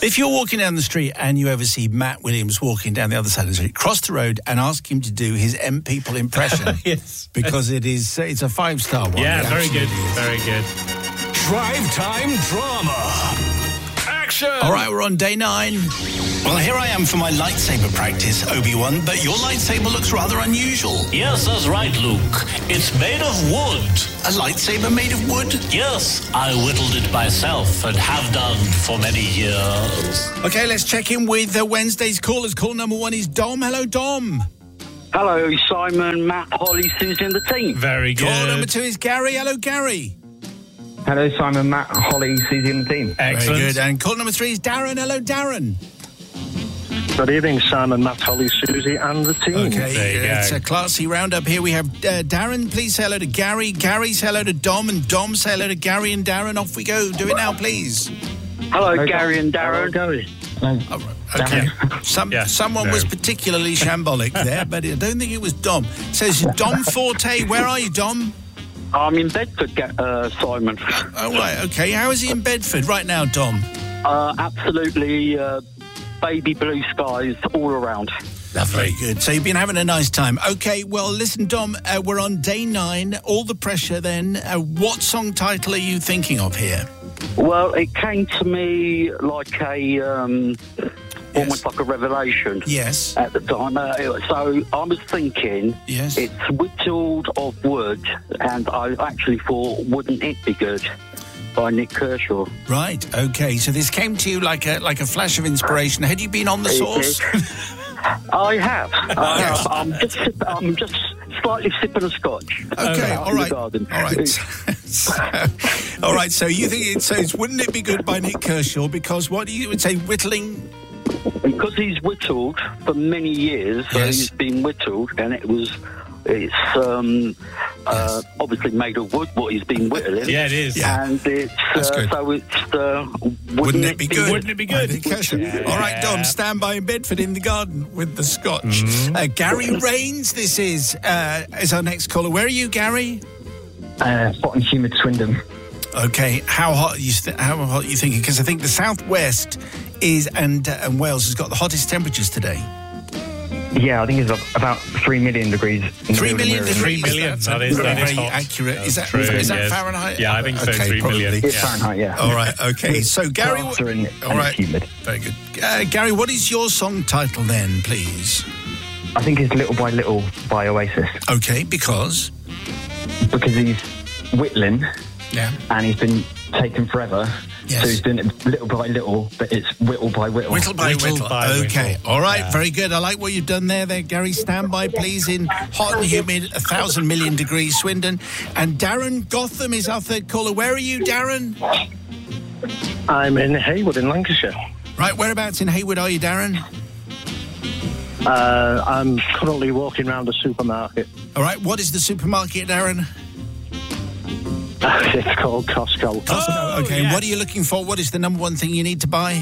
If you're walking down the street and you ever see Matt Williams walking down the other side of the street, cross the road and ask him to do his M People impression. Yes. Because it's a 5-star one. Yeah, very good. Very good. Drive Time Drama. Action! All right, we're on day 9. Well, here I am for my lightsaber practice, Obi-Wan, but your lightsaber looks rather unusual. Yes, that's right, Luke. It's made of wood. A lightsaber made of wood? Yes, I whittled it myself and have done for many years. Okay, let's check in with Wednesday's callers. Call number 1 is Dom. Hello, Dom. Hello, Simon, Matt, Holly, Susie and the team. Very good. Call number 2 is Gary. Hello, Gary. Hello, Simon, Matt, Holly, Susie and the team. Excellent. Very good. And call number 3 is Darren. Hello, Darren. Good evening, Simon, Matt, Holly, Susie and the team. Okay, There you go. it's a classy roundup here. We have Darren, please say hello to Gary. Gary, say hello to Dom. And Dom, say hello to Gary and Darren. Off we go. Do it now, please. Hello, Gary and Hello, Darren. Gary. Okay. Yeah, Someone was particularly shambolic there, but I don't think it was Dom. It says Dom Forte. Where are you, Dom? I'm in Bedford, Simon. Oh, right, okay. How is he in Bedford right now, Dom? Absolutely baby blue skies all around. Very good. So you've been having a nice time. Okay, well, listen, Dom, we're on day 9. All the pressure then. What song title are you thinking of here? Well, it came to me like almost like a revelation. Yes. At the time. So I was thinking, Yes. it's Whittled of Wood, and I actually thought, wouldn't it be good? By Nick Kershaw. Right, okay. So this came to you like a flash of inspiration. Had you been on the source? I have. Yes. I'm just slightly sipping a scotch. Okay, Out all in the right. garden. All right. All right, so you think it's Wouldn't It Be Good by Nick Kershaw, because what do you would say, whittling? Because he's whittled for many years, so Yes. he's been whittled, and it's obviously made of wood, what he's been whittling. Yeah, it is. Yeah. And it's That's good. so it's Wouldn't It Be Good? Wouldn't It Be Good? By Nick Kershaw. Yeah. All right, Dom, stand by in Bedford in the garden with the scotch. Mm-hmm. Gary Rains, this is our next caller. Where are you, Gary? Hot and humid Swindon. Okay, how hot are you thinking? Because I think the southwest is and Wales has got the hottest temperatures today. Yeah, I think it's about 3 million degrees. 3 million degrees. 3 million, that is very hot. accurate. Is that, True, is that yes. Fahrenheit? Yeah, I think so, Okay, 3 million. probably. It's Fahrenheit, yeah. All right, okay. So, Gary... Faster and all right, it's humid. very good. Gary, what is your song title then, please? I think it's Little by Little by Oasis, Okay, because... because he's whittling Yeah. and he's been taken forever. Yes. So he's doing it little by little, but it's whittle by whittle. Whittle by Whittle whittle. by Okay, whittle. all right, Yeah. very good. I like what you've done there, Gary. Stand by, please, in hot and humid, 1,000 million degrees, Swindon. And Darren Gotham is our third caller. Where are you, Darren? I'm in Haywood in Lancashire. Right, whereabouts in Haywood are you, Darren? I'm currently walking around a supermarket. All right, what is the supermarket, Darren? It's called Costco. Okay, and yes. what are you looking for? What is the number one thing you need to buy?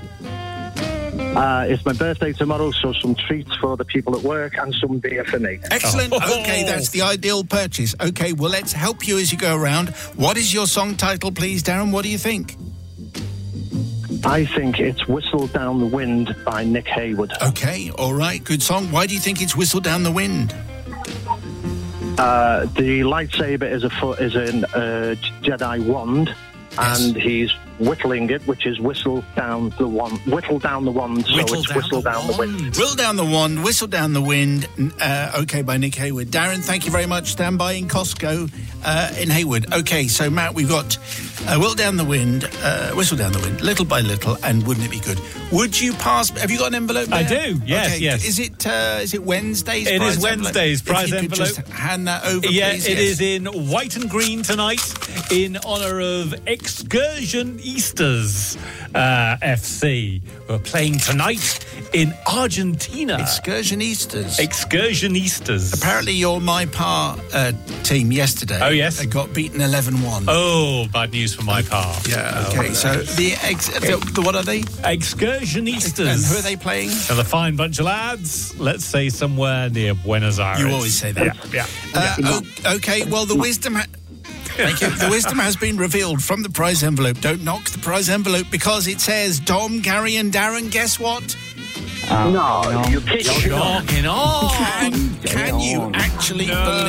It's my birthday tomorrow, so some treats for the people at work and some beer for me. Excellent. Oh. Okay, that's the ideal purchase. Okay, well, let's help you as you go around. What is your song title, please, Darren? What do you think? I think it's Whistle Down the Wind by Nick Haywood. Okay, all right, good song. Why do you think it's Whistle Down the Wind? The lightsaber is a Jedi wand, Yes. and he's whittling it, which is whittle down the wand. Whittle down the wand, so it's whistle down the wind. Whittle down the wand, whistle down the wind. Okay, by Nick Haywood. Darren, thank you very much. Stand by in Costco in Haywood. Okay, so Matt, we've got Whittle down the wind, whistle down the wind, little by little, and wouldn't it be good? Would you pass? Have you got an envelope there? I do, yes, okay. yes. Is it Wednesday's It prize is Wednesday's envelope? prize If you envelope. Could just hand that over, Yeah, please. it Yes. is in white and green tonight in honour of Excursionistas FC, who are playing tonight in Argentina. Excursionistas. Excursionistas. Apparently, your My Pa team yesterday. Oh, yes. Got beaten 11-1. Oh, bad news for my part. Yeah. Okay. So the what are they? Excursionistas. And who are they playing? And a fine bunch of lads. Let's say somewhere near Buenos Aires. You always say that. Yeah. Okay. Well, the wisdom. Thank you. The wisdom has been revealed from the prize envelope. Don't knock the prize envelope because it says Dom, Gary and Darren. Guess what? No, you're kidding. Knocking on. Can you actually believe